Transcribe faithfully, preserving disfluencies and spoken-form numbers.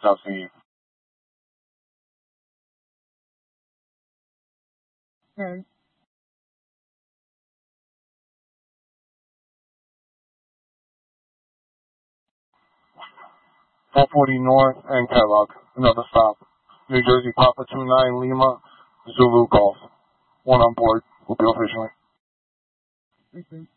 I'll see you. Okay. four forty North and Kellogg. Another stop. New Jersey Papa two nine Lima, Zulu Golf. One on board. We'll be officially. Okay.